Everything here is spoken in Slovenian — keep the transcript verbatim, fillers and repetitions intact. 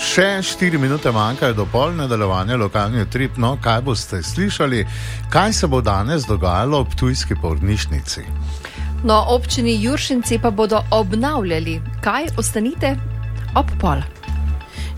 Še štiri minute manjkajo do pol nadaljevanja lokalnih trip. No, kaj boste slišali? Kaj se bo danes dogajalo ob ptujski porodnišnici? No, občini Juršinci pa bodo obnavljali. Kaj? Ostanite ob pol.